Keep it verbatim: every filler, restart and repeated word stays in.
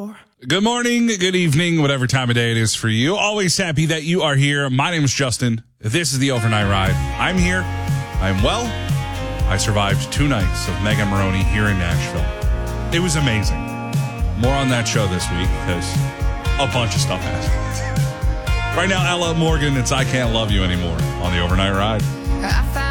for. Good morning, good evening, whatever time of day it is for you. Always happy that you are here. My name is Justin. This is the Overnight Ride. I'm here. I'm well. I survived two nights of Mega Maroney here in Nashville. It was amazing. More on that show this week because a bunch of stuff happened. Right now, Ella Morgan, it's I Can't Love You Anymore on the Overnight Ride.